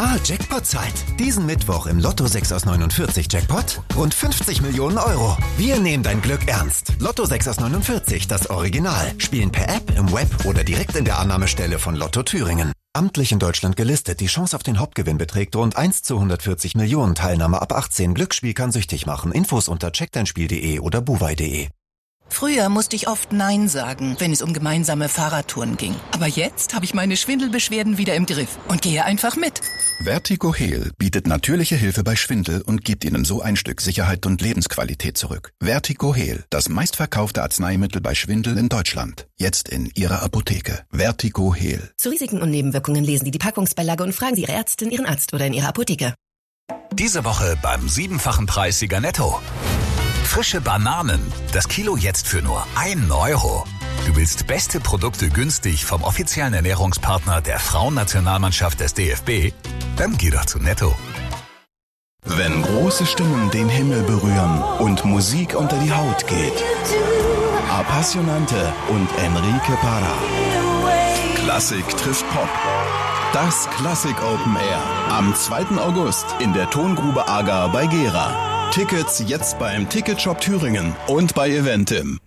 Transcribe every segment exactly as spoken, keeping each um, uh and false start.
Ah, Jackpot-Zeit. Diesen Mittwoch im Lotto sechs aus neunundvierzig Jackpot rund fünfzig Millionen Euro. Wir nehmen dein Glück ernst. Lotto sechs aus neunundvierzig, das Original. Spielen per App, im Web oder direkt in der Annahmestelle von Lotto Thüringen. Amtlich in Deutschland gelistet. Die Chance auf den Hauptgewinn beträgt rund eins zu hundertvierzig Millionen. Teilnahme ab achtzehn. Glücksspiel kann süchtig machen. Infos unter check dein spiel punkt de oder buwei punkt de. Früher musste ich oft Nein sagen, wenn es um gemeinsame Fahrradtouren ging. Aber jetzt habe ich meine Schwindelbeschwerden wieder im Griff und gehe einfach mit. Vertigo Heal bietet natürliche Hilfe bei Schwindel und gibt Ihnen so ein Stück Sicherheit und Lebensqualität zurück. Vertigo Heal, das meistverkaufte Arzneimittel bei Schwindel in Deutschland. Jetzt in Ihrer Apotheke. Vertigo Heal. Zu Risiken und Nebenwirkungen lesen Sie die Packungsbeilage und fragen Sie Ihre Ärztin, Ihren Arzt oder in Ihrer Apotheke. Diese Woche beim siebenfachen Preis Sieger Netto. Frische Bananen. Das Kilo jetzt für nur ein Euro. Du willst beste Produkte günstig vom offiziellen Ernährungspartner der Frauennationalmannschaft des D F B? Dann geh doch zu Netto. Wenn große Stimmen den Himmel berühren und Musik unter die Haut geht. Appassionante und Enrique Parra. Klassik trifft Pop. Das Klassik Open Air. Am zweiten August in der Tongrube Agar bei Gera. Tickets jetzt beim Ticketshop Thüringen und bei Eventim.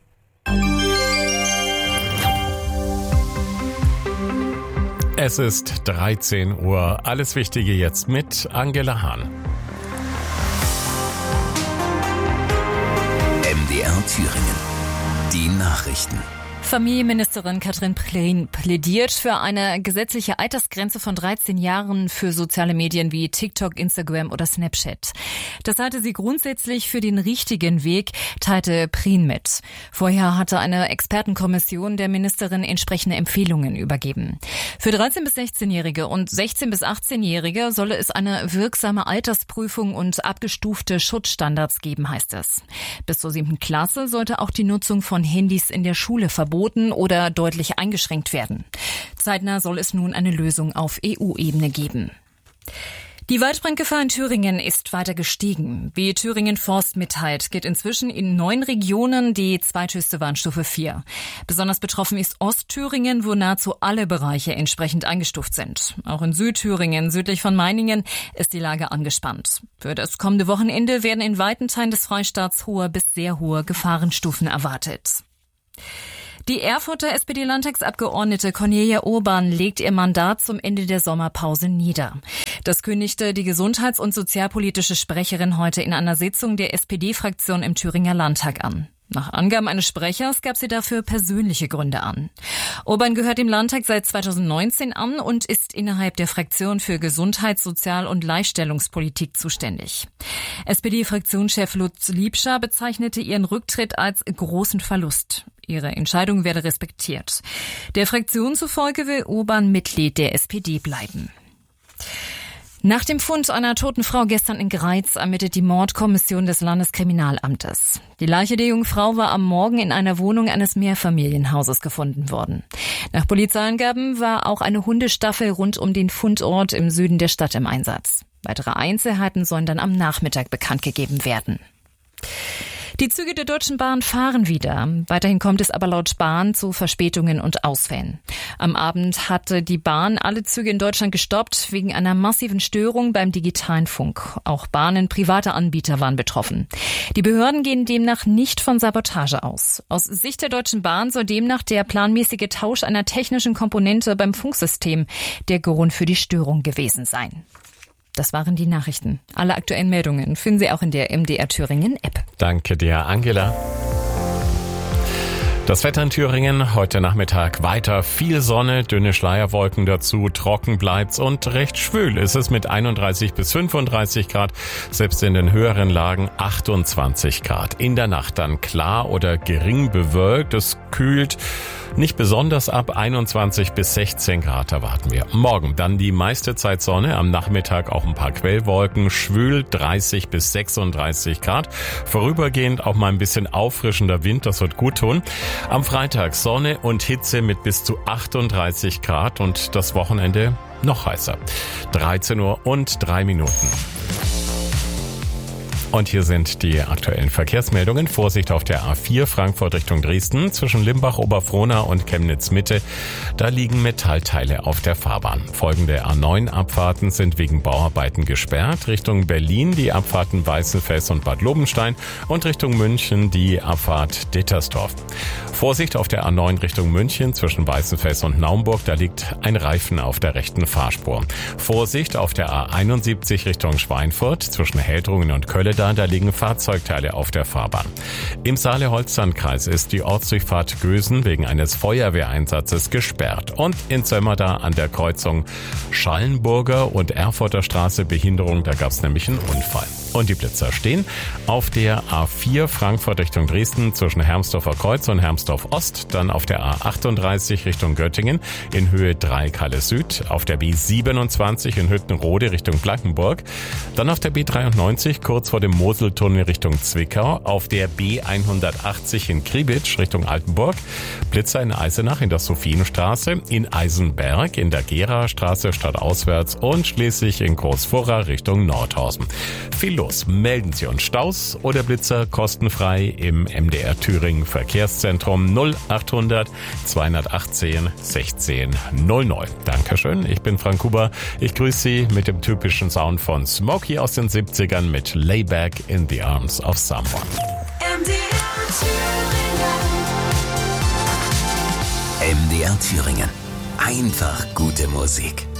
Es ist dreizehn Uhr. Alles Wichtige jetzt mit Angela Hahn. M D R Thüringen. Die Nachrichten. Familienministerin Katrin Prehn plädiert für eine gesetzliche Altersgrenze von dreizehn Jahren für soziale Medien wie TikTok, Instagram oder Snapchat. Das halte sie grundsätzlich für den richtigen Weg, teilte Prehn mit. Vorher hatte eine Expertenkommission der Ministerin entsprechende Empfehlungen übergeben. Für dreizehn- bis sechzehnjährige und sechzehn- bis achtzehnjährige solle es eine wirksame Altersprüfung und abgestufte Schutzstandards geben, heißt es. Bis zur siebten Klasse sollte auch die Nutzung von Handys in der Schule verboten oder deutlich eingeschränkt werden. Zeitnah soll es nun eine Lösung auf E U-Ebene geben. Die Waldbrandgefahr in Thüringen ist weiter gestiegen. Wie Thüringen Forst mitteilt, geht inzwischen in neun Regionen die zweithöchste Warnstufe vier. Besonders betroffen ist Ostthüringen, wo nahezu alle Bereiche entsprechend eingestuft sind. Auch in Südthüringen, südlich von Meiningen, ist die Lage angespannt. Für das kommende Wochenende werden in weiten Teilen des Freistaats hohe bis sehr hohe Gefahrenstufen erwartet. Die Erfurter S P D-Landtagsabgeordnete Cornelia Urban legt ihr Mandat zum Ende der Sommerpause nieder. Das kündigte die gesundheits- und sozialpolitische Sprecherin heute in einer Sitzung der S P D-Fraktion im Thüringer Landtag an. Nach Angaben eines Sprechers gab sie dafür persönliche Gründe an. Urban gehört dem Landtag seit zweitausendneunzehn an und ist innerhalb der Fraktion für Gesundheits-, Sozial- und Gleichstellungspolitik zuständig. S P D-Fraktionschef Lutz Liebscher bezeichnete ihren Rücktritt als großen Verlust. Ihre Entscheidung werde respektiert. Der Fraktion zufolge will Urban Mitglied der S P D bleiben. Nach dem Fund einer toten Frau gestern in Greiz ermittelt die Mordkommission des Landeskriminalamtes. Die Leiche der jungen Frau war am Morgen in einer Wohnung eines Mehrfamilienhauses gefunden worden. Nach Polizeiangaben war auch eine Hundestaffel rund um den Fundort im Süden der Stadt im Einsatz. Weitere Einzelheiten sollen dann am Nachmittag bekannt gegeben werden. Die Züge der Deutschen Bahn fahren wieder. Weiterhin kommt es aber laut Bahn zu Verspätungen und Ausfällen. Am Abend hatte die Bahn alle Züge in Deutschland gestoppt wegen einer massiven Störung beim digitalen Funk. Auch Bahnen privater Anbieter waren betroffen. Die Behörden gehen demnach nicht von Sabotage aus. Aus Sicht der Deutschen Bahn soll demnach der planmäßige Tausch einer technischen Komponente beim Funksystem der Grund für die Störung gewesen sein. Das waren die Nachrichten. Alle aktuellen Meldungen finden Sie auch in der M D R Thüringen App. Danke dir, Angela. Das Wetter in Thüringen heute Nachmittag weiter viel Sonne, dünne Schleierwolken dazu, trocken bleibt's und recht schwül ist es mit einunddreißig bis fünfunddreißig Grad, selbst in den höheren Lagen achtundzwanzig Grad. In der Nacht dann klar oder gering bewölkt, es kühlt nicht besonders ab, einundzwanzig bis sechzehn Grad erwarten wir. Morgen dann die meiste Zeit Sonne, am Nachmittag auch ein paar Quellwolken, schwül dreißig bis sechsunddreißig Grad. Vorübergehend auch mal ein bisschen auffrischender Wind, das wird gut tun. Am Freitag Sonne und Hitze mit bis zu achtunddreißig Grad und das Wochenende noch heißer. dreizehn Uhr und drei Minuten. Und hier sind die aktuellen Verkehrsmeldungen. Vorsicht auf der A vier Frankfurt Richtung Dresden zwischen Limbach-Oberfrohna und Chemnitz-Mitte. Da liegen Metallteile auf der Fahrbahn. Folgende A neun Abfahrten sind wegen Bauarbeiten gesperrt. Richtung Berlin die Abfahrten Weißenfels und Bad Lobenstein und Richtung München die Abfahrt Dittersdorf. Vorsicht auf der A neun Richtung München zwischen Weißenfels und Naumburg. Da liegt ein Reifen auf der rechten Fahrspur. Vorsicht auf der A einundsiebzig Richtung Schweinfurt zwischen Heldrungen und Kölleda. Da liegen Fahrzeugteile auf der Fahrbahn. Im Saale-Holzland-Kreis ist die Ortsdurchfahrt Gösen wegen eines Feuerwehreinsatzes gesperrt. Und in Sömmerda an der Kreuzung Schallenburger und Erfurter Straße Behinderung, da gab es nämlich einen Unfall. Und die Blitzer stehen auf der A vier Frankfurt Richtung Dresden zwischen Hermsdorfer Kreuz und Hermsdorf Ost, dann auf der A achtunddreißig Richtung Göttingen in Höhe drei Kalle Süd, auf der B siebenundzwanzig in Hüttenrode Richtung Blankenburg, dann auf der B dreiundneunzig kurz vor dem Moseltunnel Richtung Zwickau, auf der B hundertachtzig in Kriebitsch Richtung Altenburg, Blitzer in Eisenach in der Sophienstraße, in Eisenberg in der Gera-Straße stadtauswärts und schließlich in Großfurra Richtung Nordhausen. Viel los. Melden Sie uns Staus oder Blitzer kostenfrei im M D R Thüringen Verkehrszentrum null achthundert zweihundertachtzehn sechzehn null neun. Dankeschön, ich bin Frank Huber. Ich grüße Sie mit dem typischen Sound von Smokey aus den siebzigern mit Layback in the Arms of Someone. M D R Thüringen. M D R Thüringen. Einfach gute Musik.